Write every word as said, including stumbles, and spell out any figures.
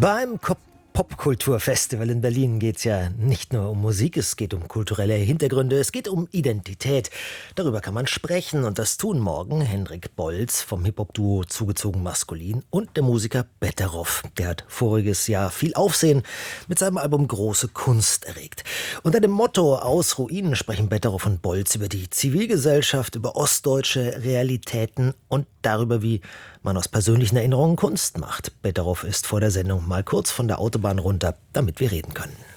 Beim Ko- Popkulturfestival in Berlin geht es ja nicht nur um Musik, es geht um kulturelle Hintergründe, es geht um Identität. Darüber kann man sprechen und das tun morgen Henrik Bolz vom Hip-Hop-Duo Zugezogen Maskulin und der Musiker Betteroff. Der hat voriges Jahr viel Aufsehen mit seinem Album Große Kunst erregt. Unter dem Motto Aus Ruinen sprechen Betteroff und Bolz über die Zivilgesellschaft, über ostdeutsche Realitäten und darüber, wie man aus persönlichen Erinnerungen Kunst macht. Betteroff ist vor der Sendung mal kurz von der Autobahn runter, damit wir reden können.